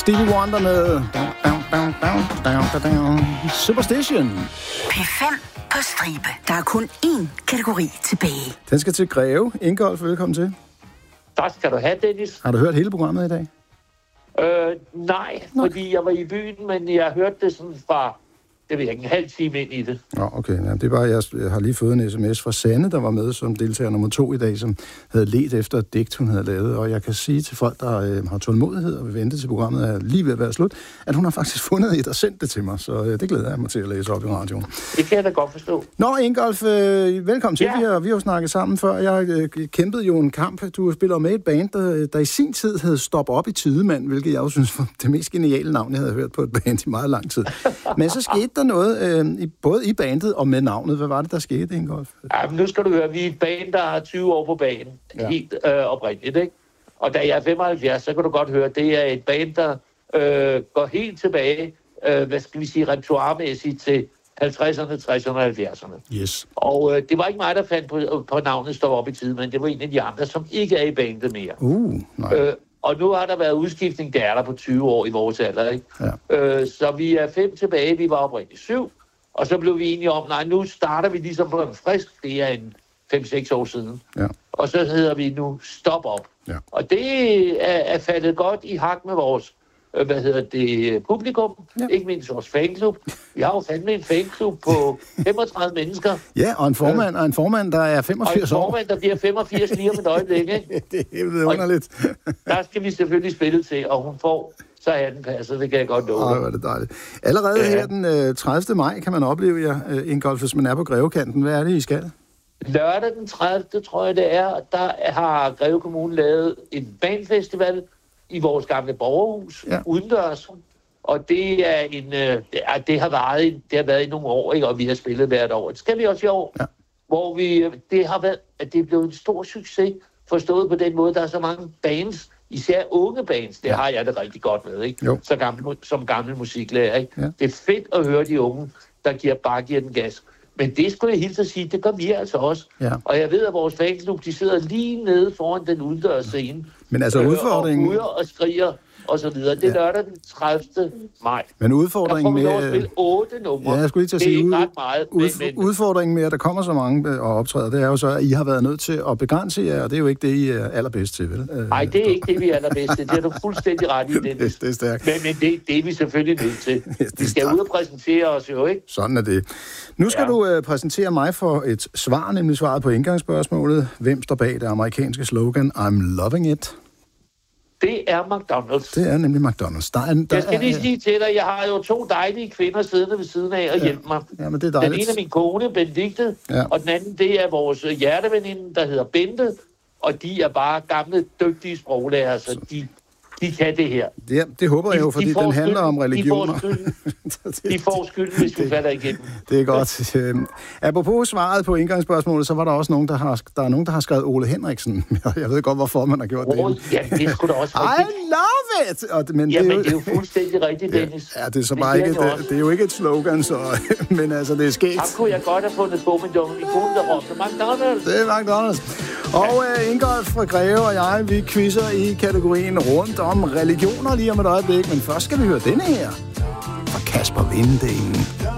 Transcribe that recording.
Stevie Wonder med Superstition. P5 på stribe. Der er kun én kategori tilbage. Den skal til Greve. Ingolf, velkommen til. Tak skal du have, Dennis. Har du hørt hele programmet i dag? Nej, fordi jeg var i byen, men jeg hørte det sådan fra, det ved jeg ikke, en halv time ind i det. Nå, okay. Ja, det er bare, jeg har lige fået en sms fra Sanne, der var med som deltager nummer 2 i dag, som havde ledt efter et digt, hun havde lavet. Og jeg kan sige til folk, der har tålmodighed og vil vente til programmet er lige ved at være slut, at hun har faktisk fundet et og sendt det til mig. Så det glæder jeg mig til at læse op i radioen. Det kan jeg da godt forstå. Nå, Ingolf, velkommen til. Ja. Vi har jo snakket sammen før. Jeg kæmpede jo en kamp. Du spiller med et band, der i sin tid hed Stop Op i Tidemand, hvilket jeg jo synes var det mest geniale navn, jeg havde hørt på et band i meget lang tid. Men så skete der noget, både i bandet og med navnet. Hvad var det, der skete, Ingolf? Ja, men nu skal du høre, vi er et band, der har 20 år på banen. Ja. Helt oprindeligt, ikke? Og da jeg er 75, så kan du godt høre, det er et band, der går helt tilbage, hvad skal vi sige, repertoiremæssigt til 50'erne, 60'erne og 70'erne. Yes. Og det var ikke mig, der fandt på navnet Stop Op i Tiden, men det var en af de andre, som ikke er i bandet mere. Nej. Og nu har der været udskiftning, der er der på 20 år i vores alder, ikke? Ja. Så vi er 5 tilbage, vi var oprindeligt 7, og så blev vi enige om, nej, nu starter vi ligesom på en frisk, det er en 5-6 år siden. Ja. Og så hedder vi nu Stop Op. Ja. Og det er faldet godt i hak med vores, publikum, ikke mindst vores fanklub. Vi har jo fandme en fanklub på 35 mennesker. Ja, og en formand, der er 85 år. Og en formand, der bliver 85 lige om et øjeblik, ikke? Det er helt underligt. Der skal vi selvfølgelig spille til, og hun får, så er den passet, det kan jeg godt love. Hvor er det dejligt. Allerede her den 30. maj kan man opleve jer, Ingolf, hvis man er på Grevekanten. Hvad er det, I skal? Lørdag den 30. tror jeg det er, der har Greve Kommune lavet en bandfestival i vores gamle borgerhus, udendørs. Og det er det har været i nogle år, ikke? Og vi har spillet hvert år. Det skal vi også i år. Ja. Hvor det er blevet en stor succes, forstået på den måde, der er så mange bands, især unge bands, det har jeg det rigtig godt med, ikke? Som gammel musiklærer, ikke? Ja. Det er fedt at høre de unge, der giver den gas. Men det skulle jeg hilse at sige, det gør vi altså også. Ja. Og jeg ved, at vores fanklub, de sidder lige nede foran den udendørs scene. Men altså udfordringen... Og skriger og så videre. Det er lørdag den 30. maj. Men udfordringen med... Der får vi lov at spille 8 numre. Ja, jeg skulle lige til at sige... Det er ikke ret meget. Udfordringen med, at der kommer så mange og optræder, det er jo så, at I har været nødt til at begrænse jer, og det er jo ikke det, I er allerbedst til, vel? Nej, det er ikke det, vi er allerbedst til. Det er du fuldstændig ret i, Dennis. Det er stærkt. Men det er vi selvfølgelig nødt til. Vi skal ud og præsentere os jo, ikke? Sådan er det. Nu skal du præsentere mig for et svar, nemlig svaret på indgangsspørgsmålet. Hvem står bag det amerikanske slogan I'm loving it? Det er McDonald's. Det er nemlig McDonald's. Jeg skal lige sige til dig, jeg har jo 2 dejlige kvinder siddende ved siden af og hjælpe mig. Ja, men det er dejligt. Den ene er min kone, Benedikte, og den anden, det er vores hjerteveninde, der hedder Bente, og de er bare gamle, dygtige sproglærer, så de kan det her. Ja, det håber jeg jo, fordi den handler om religioner. De får skylden, hvis vi falder igennem. Det er godt. Apropos svaret på indgangsspørgsmålet, så var der også nogen, der har skrevet Ole Henriksen. Jeg ved godt, hvorfor man har gjort det. Ja, det skulle da også rigtigt. I love it! Men det er jo fuldstændig rigtigt, Dennis. Ja, det er så bare ikke... Det er jo ikke et slogan, så... Men altså, det er sket. Tak kunne jeg godt have fundet på, men det var min kone, der råbte McDonald's. Det er McDonald's. Og Ingolf fra Greve og jeg, vi quizzer i kategorien rundt om religioner lige om et øjeblik. Men først skal vi høre denne her fra Kasper Vinding.